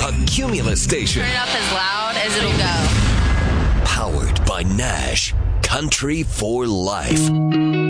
the Cumulus Station. Turn it up as loud as it'll go. Powered by Nash. Country for life.